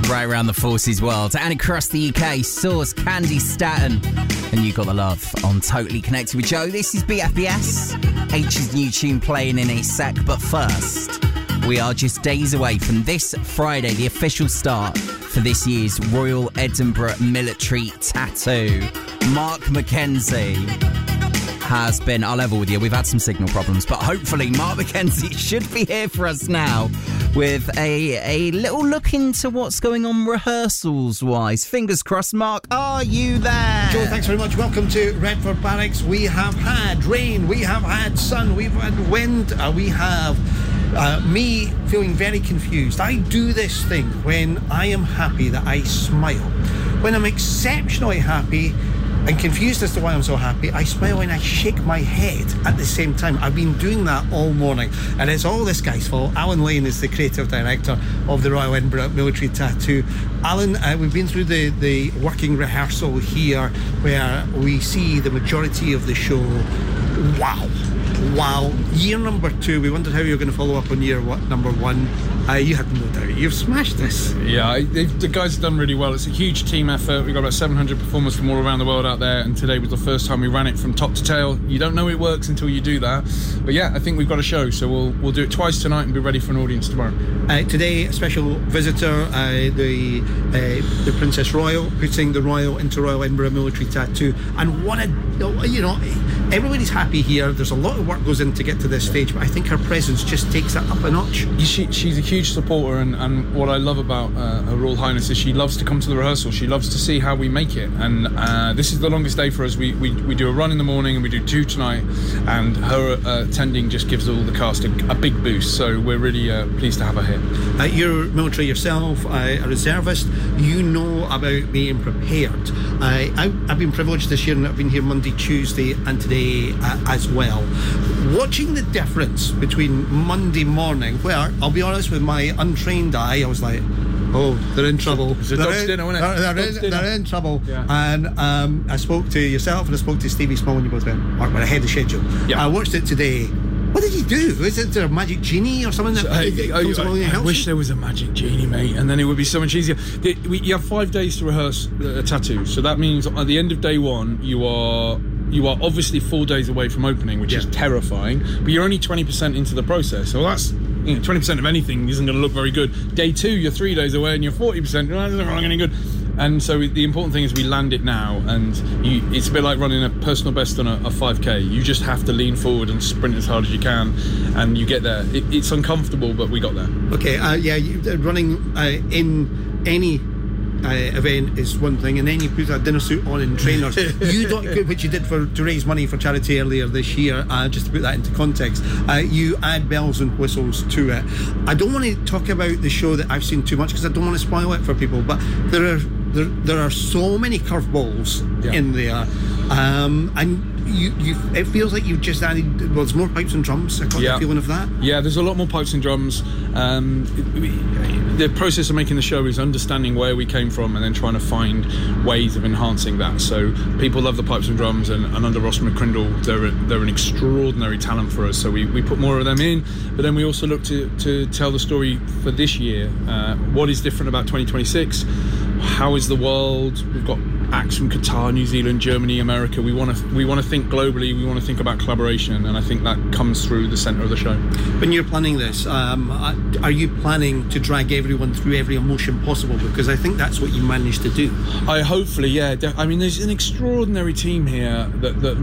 right around the Forces world and across the UK. Source, Candy Staton, and You Got the Love on Totally Connected with Joe. This is BFBS. H's new tune playing in a sec, but first, we are just days away from this Friday, the official start for this year's Royal Edinburgh Military Tattoo. Mark Mackenzie has been, I'll level with you, we've had some signal problems, but hopefully Mark Mackenzie should be here for us now with a little look into what's going on rehearsals-wise. Fingers crossed, Mark, are you there? Joe, thanks very much. Welcome to Redford Barracks. We have had rain, we have had sun, we've had wind, we have me feeling very confused. I do this thing when I am happy that I smile. When I'm exceptionally happy and confused as to why I'm so happy, I smile and I shake my head at the same time. I've been doing that all morning, and it's all this guy's fault. Alan Lane is the creative director of the Royal Edinburgh Military Tattoo. Alan, we've been through the working rehearsal here, where we see the majority of the show. Wow. Year number 2, we wondered how you were going to follow up on year number 1. You had no doubt. You've smashed this. Yeah, the guys have done really well. It's a huge team effort. We've got about 700 performers from all around the world out there, and today was the first time we ran it from top to tail. You don't know it works until you do that. But yeah, I think we've got a show, so we'll do it twice tonight and be ready for an audience tomorrow. Today, a special visitor, the Princess Royal, putting the Royal into Royal Edinburgh Military Tattoo. And what everybody's happy here. There's a lot of work goes in to get to this stage, but I think her presence just takes it up a notch. She's a huge supporter, and what I love about Her Royal Highness is she loves to come to the rehearsal. She loves to see how we make it, and this is the longest day for us. We do a run in the morning and we do 2 tonight, and her attending just gives all the cast a big boost, so we're really pleased to have her here. You're military yourself, a reservist. You know about being prepared. I've been privileged this year, and I've been here Monday, Tuesday and today as well. Watching the difference between Monday morning, where, I'll be honest, with my untrained eye, I was like, oh, they're in trouble. It's a dog's dinner, isn't it? They're in trouble. Yeah. And I spoke to yourself and I spoke to Stevie Small, and you both went, Mark, we're ahead of schedule. Yeah. I watched it today. What did you do? Is there a magic genie or something that comes along and helps? I wish there was a magic genie, mate, and then it would be so much easier. You have 5 days to rehearse a tattoo, so that means at the end of day 1, you are obviously 4 days away from opening, which is terrifying, but you're only 20% into the process, so that's 20% of anything isn't going to look very good. Day 2, you're 3 days away and you're 40%, that doesn't look any good. And so the important thing is we land it now, and it's a bit like running a personal best on a 5k. You just have to lean forward and sprint as hard as you can, and you get there. It's uncomfortable, but we got there. Okay, running in any event is one thing, and then you put a dinner suit on and trainers. Which you did to raise money for charity earlier this year, just to put that into context. You add bells and whistles to it. I don't want to talk about the show that I've seen too much because I don't want to spoil it for people, but there are so many curveballs in there, and it feels like you've just added, there's more pipes and drums. I got the feeling of that. Yeah, there's a lot more pipes and drums. The process of making the show is understanding where we came from and then trying to find ways of enhancing that. So people love the pipes and drums, and under Ross McCrindle, they're an extraordinary talent for us. So we put more of them in, but then we also look to tell the story for this year. What is different about 2026? How is the world? We've got acts from Qatar, New Zealand, Germany, America. We want to think globally. We want to think about collaboration, and I think that comes through the centre of the show. When you're planning this, are you planning to drag everyone through every emotion possible? Because I think that's what you managed to do. Hopefully, yeah. I mean, there's an extraordinary team here that